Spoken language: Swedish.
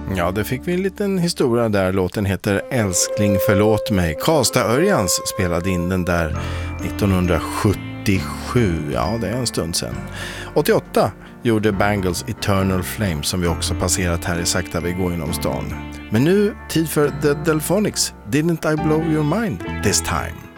Ja, det fick vi en liten historia där. Låten heter Älskling förlåt mig. Karlstad Örjans spelade in den där 1977. Ja, det är en stund sedan. 88 gjorde Bangles Eternal Flame, som vi också passerat här i Sakta vi går inom stan. Men nu tid för The Delphonics. Didn't I blow your mind this time?